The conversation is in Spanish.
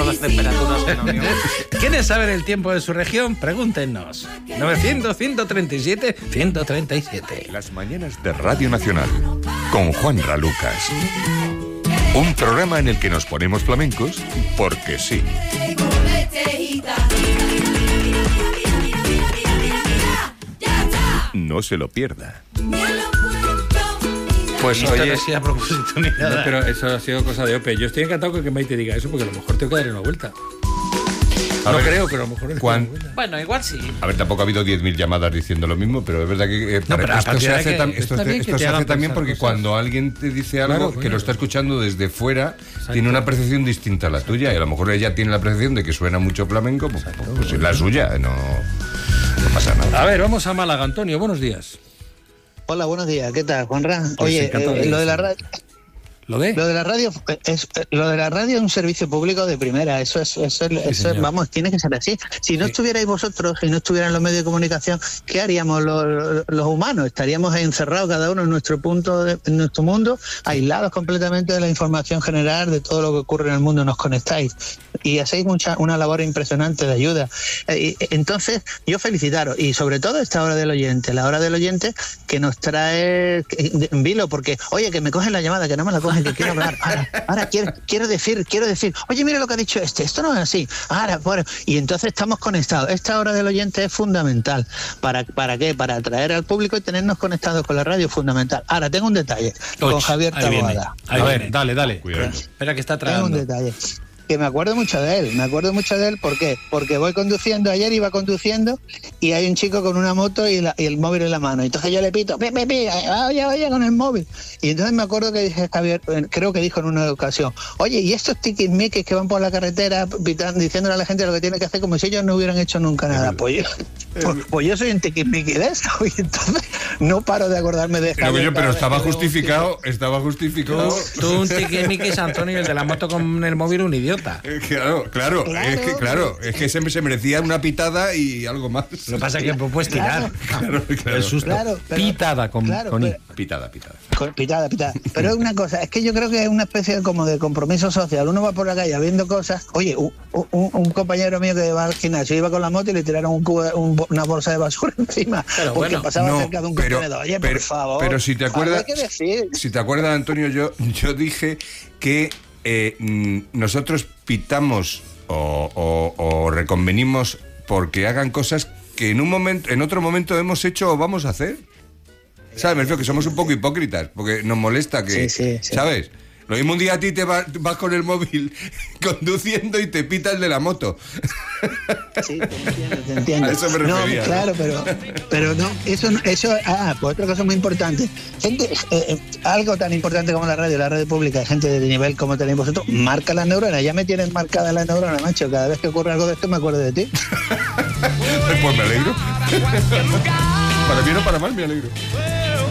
las temperaturas en la Unión. ¿Quieren saber el tiempo de su región? Pregúntenos. 900-137-137. Las mañanas de Radio Nacional, con Juanra Lucas. Un programa en el que nos ponemos flamencos porque sí. No se lo pierda. Pues oye, sí, a propósito, ni nada. No, pero eso ha sido cosa de Ope. Yo estoy encantado con que Maite diga eso, porque a lo mejor tengo que dar una vuelta. No creo, pero a lo mejor es una vuelta. Bueno, igual sí. A ver, tampoco ha habido 10.000 llamadas diciendo lo mismo, pero es verdad que esto se hace también porque cosas. Cuando alguien te dice algo que lo está escuchando desde fuera, tiene una percepción distinta a la tuya, y a lo mejor ella tiene la percepción de que suena mucho flamenco, pues es la suya, no pasa nada. A ver, vamos a Málaga. Antonio, buenos días. Hola, buenos días. ¿Qué tal, Juanra? Pues Oye, lo de la radio... ¿Lo de? Lo de la radio es un servicio público de primera. Eso vamos, tiene que ser así. Si no estuvierais vosotros y no estuvieran los medios de comunicación, ¿qué haríamos los humanos? Estaríamos encerrados cada uno en nuestro en nuestro mundo, aislados completamente de la información general, de todo lo que ocurre en el mundo. Nos conectáis y hacéis una labor impresionante de ayuda. Entonces, yo felicitaros, y sobre todo esta hora del oyente, la hora del oyente que nos trae Vilo, porque, oye, que me cogen la llamada, que no me la cogen, que quiero hablar. Ahora quiero decir, oye, mira lo que ha dicho esto no es así. Y entonces estamos conectados. Esta hora del oyente es fundamental. ¿Para qué? Para atraer al público y tenernos conectados con la radio, fundamental. Ahora, tengo un detalle con Javier Taboada. A ver, dale. Cuidado. Espera que está Tengo tragando. un detalle. Que me acuerdo mucho de él. ¿Por qué? Porque voy conduciendo, ayer iba conduciendo y hay un chico con una moto y el móvil en la mano. Entonces yo le pito, oye, con el móvil. Y entonces me acuerdo que dije, Javier, creo que dijo en una ocasión, oye, ¿y estos tiquismiquis que van por la carretera pitando, diciéndole a la gente lo que tiene que hacer como si ellos no hubieran hecho nunca nada? Pues yo soy un tiquismiqui de eso. Y entonces no paro de acordarme de Javier. Pero estaba justificado. Tú un tiquismiqui, Antonio, el de la moto con el móvil, un idiota. Claro. Es que se merecía una pitada y algo más. Lo que pasa es que puedes tirar. Claro. El susto. Pitada con I. Pitada. Pitada. Pero es una cosa, es que yo creo que es una especie como de compromiso social. Uno va por la calle viendo cosas. Oye, un compañero mío que va al gimnasio iba con la moto y le tiraron una bolsa de basura encima. Pero porque bueno, pasaba cerca de un contenedor. Oye, por favor. Pero si te acuerdas, Antonio, yo dije que nosotros pitamos o reconvenimos porque hagan cosas que en otro momento hemos hecho o vamos a hacer. ¿Sabes? Me refiero que somos un poco hipócritas, porque nos molesta que, sí. ¿sabes? Lo mismo un día a ti te vas con el móvil conduciendo y te pita el de la moto. Sí, te entiendo. A eso me refería. No, claro, pero no, eso pues otra cosa muy importante. Gente, algo tan importante como la radio pública, gente de nivel como tenéis vosotros, marca las neuronas. Ya me tienen marcada las neuronas, macho. Cada vez que ocurre algo de esto me acuerdo de ti. Pues me alegro. Para bien o para mal, me alegro.